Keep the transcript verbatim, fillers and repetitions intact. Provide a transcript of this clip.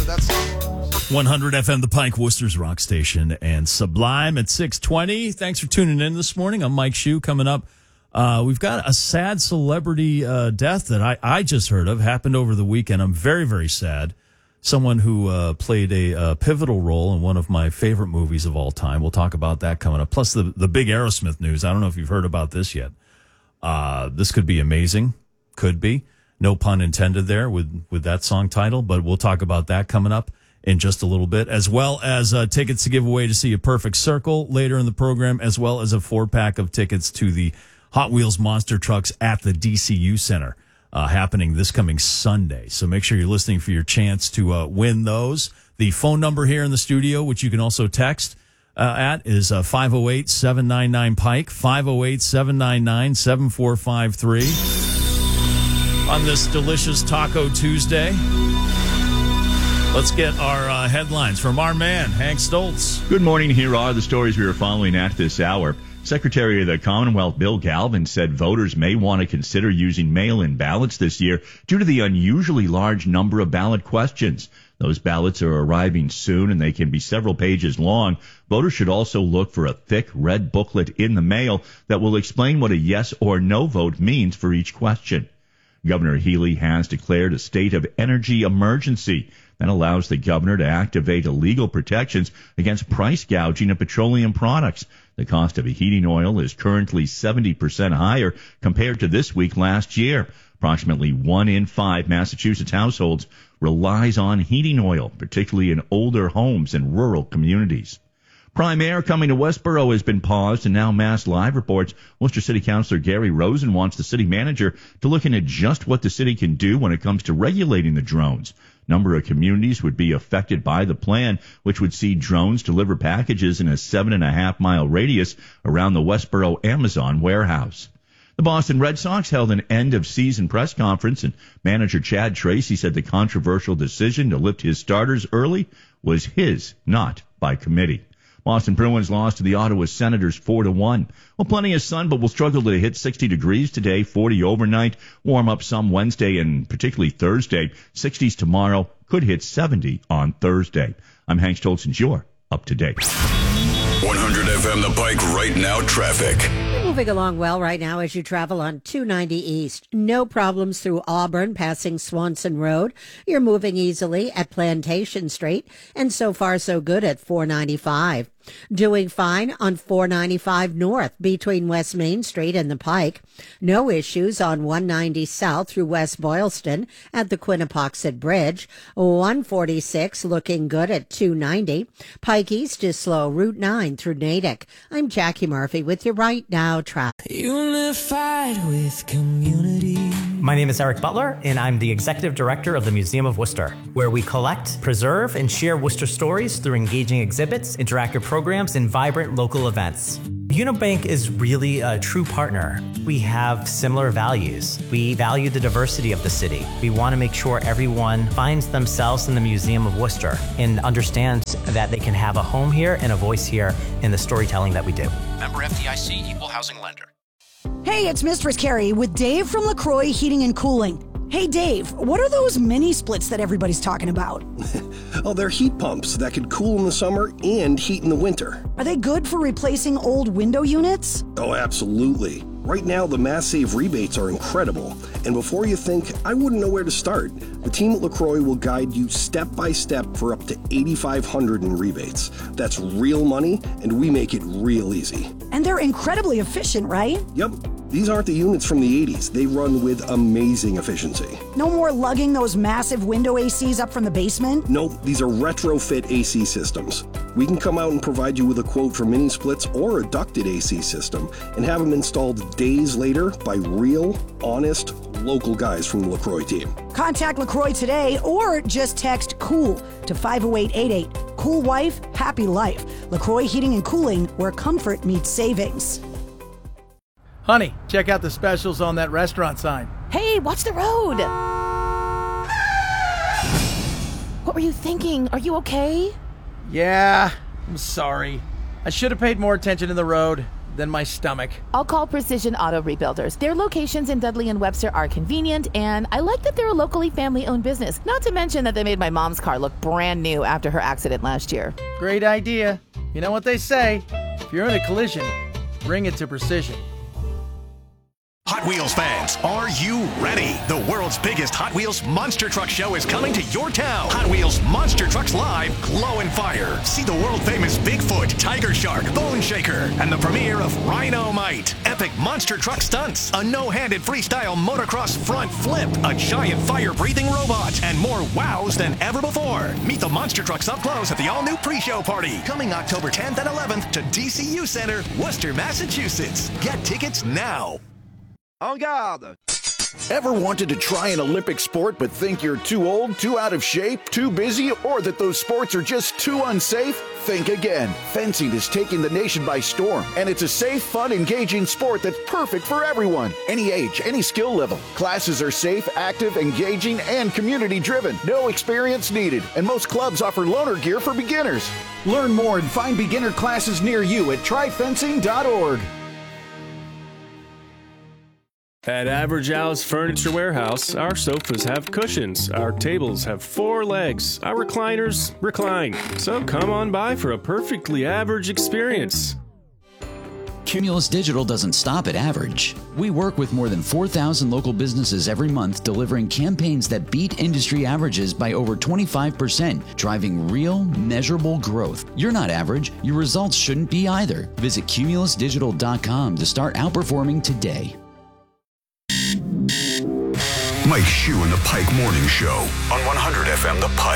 That's one hundred F M, The Pike, Worcester's Rock Station, and Sublime at six twenty. Thanks for tuning in this morning. I'm Mike Shue. Coming up, uh, we've got a sad celebrity uh, death that I, I just heard of. Happened over the weekend. I'm very, very sad. Someone who uh, played a uh, pivotal role in one of my favorite movies of all time. We'll talk about that coming up. Plus the, the big Aerosmith news. I don't know if you've heard about this yet. Uh, this could be amazing. Could be. No pun intended there with, with that song title, but we'll talk about that coming up in just a little bit, as well as uh, tickets to give away to see A Perfect Circle later in the program, as well as a four-pack of tickets to the Hot Wheels Monster Trucks at the D C U Center, uh, happening this coming Sunday. So make sure you're listening for your chance to uh, win those. The phone number here in the studio, which you can also text uh, at, is uh, five oh eight, seven nine nine, PIKE, five oh eight, seven nine nine, seven four five three. On this delicious Taco Tuesday, let's get our uh, headlines from our man, Hank Stoltz. Good morning. Here are the stories we are following at this hour. Secretary of the Commonwealth Bill Galvin said voters may want to consider using mail-in ballots this year due to the unusually large number of ballot questions. Those ballots are arriving soon, and they can be several pages long. Voters should also look for a thick red booklet in the mail that will explain what a yes or no vote means for each question. Governor Healy has declared a state of energy emergency that allows the governor to activate illegal protections against price gouging of petroleum products. The cost of a heating oil is currently seventy percent higher compared to this week last year. Approximately one in five Massachusetts households relies on heating oil, particularly in older homes and rural communities. Prime Air coming to Westboro has been paused, and now Mass Live reports Worcester City Councilor Gary Rosen wants the city manager to look into just what the city can do when it comes to regulating the drones. Number of communities would be affected by the plan, which would see drones deliver packages in a seven and a half mile radius around the Westboro Amazon warehouse. The Boston Red Sox held an end-of-season press conference, and manager Chad Tracy said the controversial decision to lift his starters early was his, not by committee. Boston Bruins lost to the Ottawa Senators four to one. Well, plenty of sun, but we'll struggle to hit sixty degrees today, forty overnight. Warm up some Wednesday and particularly Thursday. sixties tomorrow, could hit seventy on Thursday. I'm Hank Stoltz, and you're up to date. one hundred F M The Pike right now traffic. Moving along well right now as you travel on two ninety East. No problems through Auburn, passing Swanson Road. You're moving easily at Plantation Street, and so far so good at four ninety-five. Doing fine on four ninety-five North between West Main Street and the Pike. No issues on one ninety South through West Boylston at the Quinnipoxet Bridge. one forty-six looking good at two ninety. Pike East is slow, Route nine through Natick. I'm Jackie Murphy with you right now. Traffic. Unified with community. My name is Eric Butler, and I'm the Executive Director of the Museum of Worcester, where we collect, preserve, and share Worcester stories through engaging exhibits, interactive programs, and vibrant local events. Unibank is really a true partner. We have similar values. We value the diversity of the city. We want to make sure everyone finds themselves in the Museum of Worcester and understands that they can have a home here and a voice here in the storytelling that we do. Member F D I C, Equal Housing Lender. Hey, it's Mistress Carrie with Dave from LaCroix Heating and Cooling. Hey, Dave, what are those mini splits that everybody's talking about? Oh, they're heat pumps that can cool in the summer and heat in the winter. Are they good for replacing old window units? Oh, absolutely. Right now, the Mass Save rebates are incredible. And before you think, I wouldn't know where to start, the team at LaCroix will guide you step by step for up to eighty-five hundred dollars in rebates. That's real money, and we make it real easy. And they're incredibly efficient, right? Yep. These aren't the units from the eighties. They run with amazing efficiency. No more lugging those massive window A Cs up from the basement? Nope, these are retrofit A C systems. We can come out and provide you with a quote for mini splits or a ducted A C system and have them installed days later by real, honest, local guys from the LaCroix team. Contact LaCroix today or just text COOL to five oh eight eight eight. Cool wife, happy life. LaCroix Heating and Cooling, where comfort meets savings. Honey, check out the specials on that restaurant sign. Hey, watch the road! What were you thinking? Are you okay? Yeah, I'm sorry. I should have paid more attention to the road. than my stomach. I'll call Precision Auto Rebuilders. Their locations in Dudley and Webster are convenient, and I like that they're a locally family-owned business. Not to mention that they made my mom's car look brand new after her accident last year. Great idea. You know what they say, if you're in a collision, bring it to Precision. Hot Wheels fans, are you ready? The world's biggest Hot Wheels Monster Truck Show is coming to your town. Hot Wheels Monster Trucks Live, Glow and Fire. See the world-famous Bigfoot, Tiger Shark, Bone Shaker, and the premiere of Rhino-Mite. Epic monster truck stunts, a no-handed freestyle motocross front flip, a giant fire-breathing robot, and more wows than ever before. Meet the monster trucks up close at the all-new pre-show party, coming October tenth and eleventh to D C U Center, Worcester, Massachusetts. Get tickets now. En garde! Ever wanted to try an Olympic sport but think you're too old, too out of shape, too busy, or that those sports are just too unsafe? Think again. Fencing is taking the nation by storm, and it's a safe, fun, engaging sport that's perfect for everyone. Any age, any skill level. Classes are safe, active, engaging, and community-driven. No experience needed, and most clubs offer loaner gear for beginners. Learn more and find beginner classes near you at try fencing dot org. At Average Al's Furniture Warehouse, our sofas have cushions, our tables have four legs, our recliners recline. So come on by for a perfectly average experience. Cumulus Digital doesn't stop at average. We work with more than four thousand local businesses every month, delivering campaigns that beat industry averages by over twenty-five percent, driving real, measurable growth. You're not average. Your results shouldn't be either. Visit cumulus digital dot com to start outperforming today. Mike Shue and the Pike Morning Show on one hundred F M The Pike.